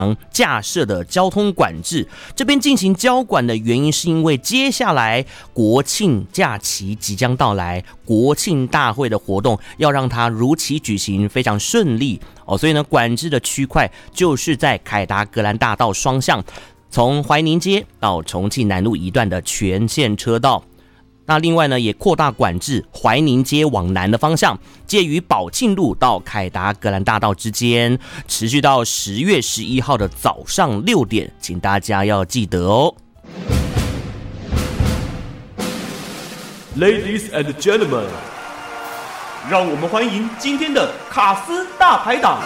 架设的交通管制。这边进行交管的原因是因为接下来国庆假期即将到来，国庆大会的活动要让它如期举行，非常顺利所以呢，管制的区块就是在凯达格兰大道双向，从怀宁街到重庆南路一段的全线车道。那另外呢，也扩大管制怀宁街往南的方向，介于宝庆路到凯达格兰大道之间，持续到10月11号的早上6点，请大家要记得哦。 Ladies and gentlemen， 让我们欢迎今天的卡斯大排档。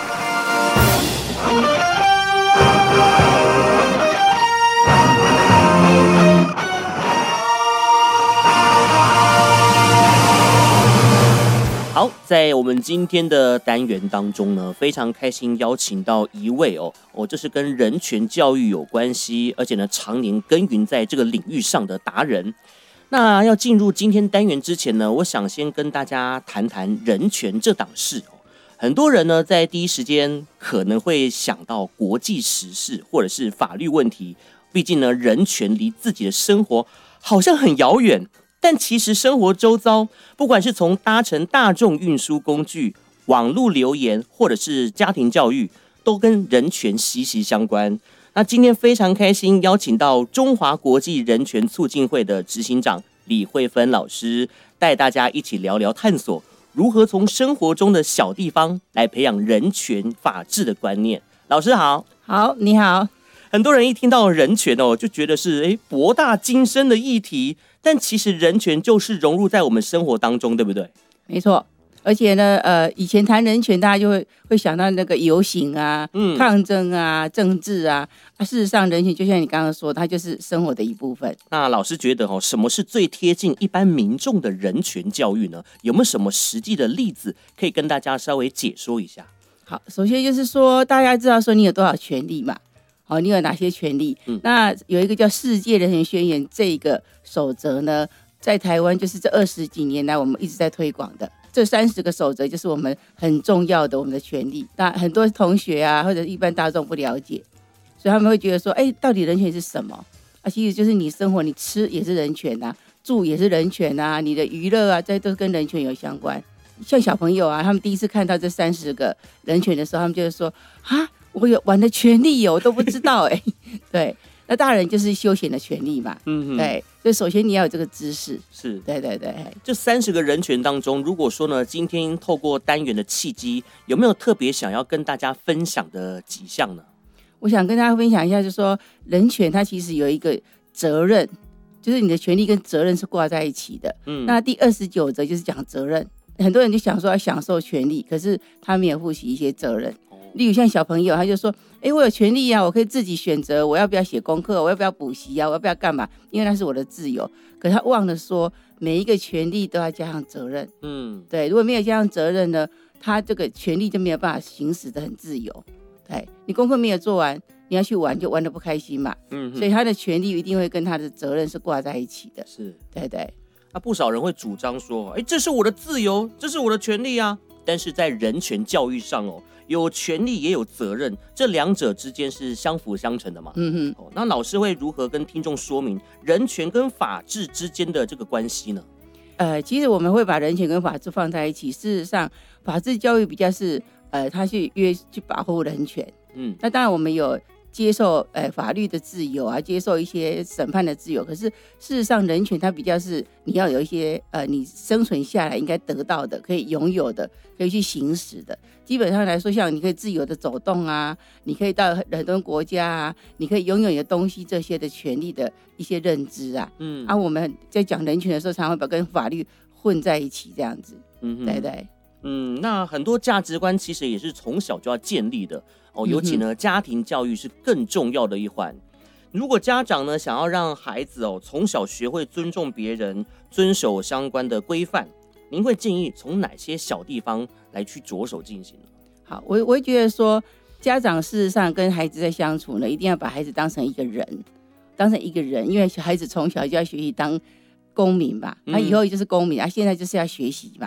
好，在我们今天的单元当中呢，非常开心邀请到一位这是跟人权教育有关系，而且呢常年耕耘在这个领域上的达人。那要进入今天单元之前呢，我想先跟大家谈谈人权这档事。很多人呢在第一时间可能会想到国际时事或者是法律问题，毕竟呢人权离自己的生活好像很遥远。但其实生活周遭，不管是从搭乘大众运输工具、网络留言，或者是家庭教育，都跟人权息息相关。那今天非常开心邀请到中华国际人权促进会的执行长李慧芬老师，带大家一起聊聊探索如何从生活中的小地方来培养人权法治的观念。老师好。 好，你好。 很多人一听到人权就觉得是博大精深的议题，但其实人权就是融入在我们生活当中，对不对？ 没错。而且呢，以前谈人权，大家就会想到那个游行啊、抗争啊、政治啊。事实上，人权就像你刚刚说，它就是生活的一部分。 那老师觉得什么是最贴近一般民众的人权教育呢？有没有什么实际的例子可以跟大家稍微解说一下？ 好，首先就是说，大家知道说你有多少权利嘛？好，你有哪些权利？那有一个叫《世界人权宣言》这个守则呢，在台湾就是这20几年来我们一直在推广的。这30个守则就是我们很重要的我们的权利。那很多同学啊，或者一般大众不了解，所以他们会觉得说，到底人权是什么？其实就是你生活，你吃也是人权啊，住也是人权啊，你的娱乐啊，这都跟人权有相关。像小朋友啊，他们第一次看到这30个人权的时候，他们就会说啊，我有玩的权利我都不知道对，那大人就是休闲的权利嘛，对，所以首先你要有这个知识， 是， 对对对。 这30个人权当中，如果说呢，今天透过单元的契机，有没有特别想要跟大家分享的几项呢？ 我想跟大家分享一下，就是说人权它其实有一个责任，就是你的权利跟责任是挂在一起的。那第29则就是讲责任，很多人就想说要享受权利，可是他没有负起一些责任。例如像小朋友，他就说我有权利啊，我可以自己选择我要不要写功课，我要不要补习啊，我要不要干嘛，因为那是我的自由。可是他忘了说每一个权利都要加上责任。对，如果没有加上责任呢，他这个权利就没有办法行使得很自由。对，你功课没有做完，你要去玩就玩得不开心嘛。所以他的权利一定会跟他的责任是挂在一起的。 是， 对对。 那不少人会主张说，这是我的自由，这是我的权利啊。但是在人权教育上有权利也有责任，这两者之间是相辅相成的嘛。那老师会如何跟听众说明人权跟法治之间的这个关系呢？ 其实我们会把人权跟法治放在一起。事实上，法治教育比较是他去保护人权。那当然我们有接受法律的自由啊，接受一些审判的自由。可是事实上，人权它比较是你要有一些你生存下来应该得到的、可以拥有的、可以去行使的。基本上来说，像你可以自由的走动啊，你可以到很多国家啊，你可以拥有你的东西，这些的权利的一些认知啊。我们在讲人权的时候，常常会把跟法律混在一起，这样子。对对。 那很多价值观其实也是从小就要建立的尤其呢，家庭教育是更重要的一环。如果家长呢想要让孩子从小学会尊重别人，遵守相关的规范，您会建议从哪些小地方来去着手进行呢？ 好，我会觉得说，家长事实上跟孩子在相处呢，一定要把孩子当成一个人，因为小孩子从小就要学习当公民嘛，他以后就是公民，现在就是要学习嘛。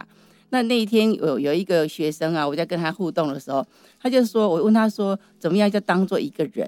那一天有一个学生啊，我在跟他互动的时候，他就说，我问他说，怎么样叫当做一个人？